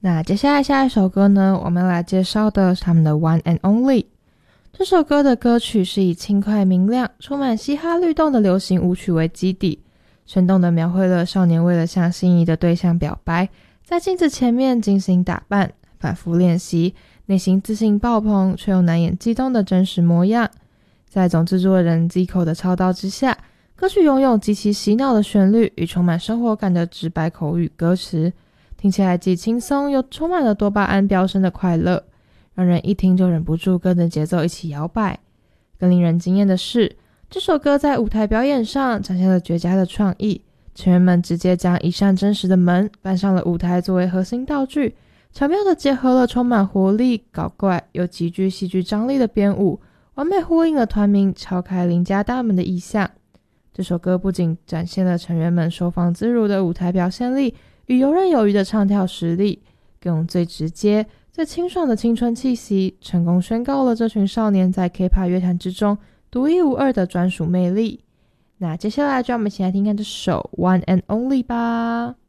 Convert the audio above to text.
那接下来下一首歌呢，我们来介绍的是他们的 One and Only。 这首歌的歌曲是以轻快明亮充满嘻哈律动的流行舞曲为基底，生动地描绘了少年为了向心仪的对象表白，在镜子前面精心打扮，反复练习，内心自信爆棚却又难掩激动的真实模样。在总制作人 Zico 的操刀之下，歌曲拥有极其洗脑的旋律与充满生活感的直白口语歌词，听起来既轻松又充满了多巴胺飙升的快乐，让人一听就忍不住跟着节奏一起摇摆。更令人惊艳的是，这首歌在舞台表演上展现了绝佳的创意，成员们直接将一扇真实的门搬上了舞台作为核心道具，巧妙地结合了充满活力、搞怪又极具戏剧张力的编舞，完美呼应了团名敲开邻家大门的意象。这首歌不仅展现了成员们收放自如的舞台表现力与游刃有余的唱跳实力，更用最直接、最清爽的青春气息，成功宣告了这群少年在 K-pop 乐坛之中独一无二的专属魅力。那接下来就让我们一起来听看这首 One and Only 吧。